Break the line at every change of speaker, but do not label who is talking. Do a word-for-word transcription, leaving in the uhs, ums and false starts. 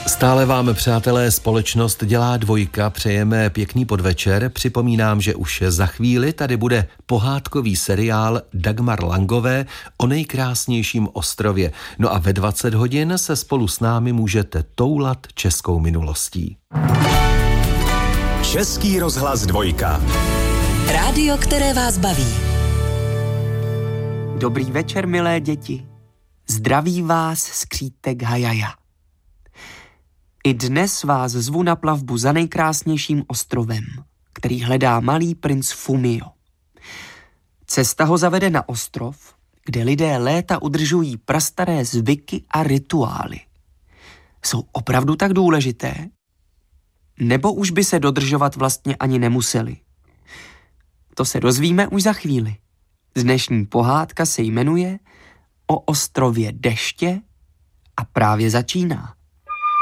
Stále vám, přátelé, společnost dělá dvojka, přejeme pěkný podvečer. Připomínám, že už za chvíli tady bude pohádkový seriál Dagmar Langové o nejkrásnějším ostrově. No a ve dvacet hodin se spolu s námi můžete toulat českou minulostí.
Český rozhlas dvojka.
Rádio, které vás baví.
Dobrý večer, milé děti. Zdraví vás skřítek Hajaja. I dnes vás zvu na plavbu za nejkrásnějším ostrovem, který hledá malý princ Fumio. Cesta ho zavede na ostrov, kde lidé léta udržují prastaré zvyky a rituály. Jsou opravdu tak důležité? Nebo už by se dodržovat vlastně ani nemuseli? To se dozvíme už za chvíli. Dnešní pohádka se jmenuje O ostrově deště a právě začíná.